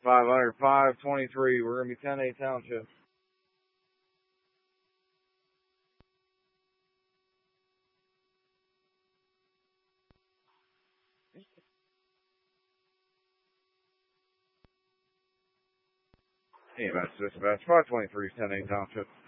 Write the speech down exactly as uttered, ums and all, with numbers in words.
five hundred, five twenty-three. We're going to be ten A Township. Hey, that's just about five twenty-three, ten A Township.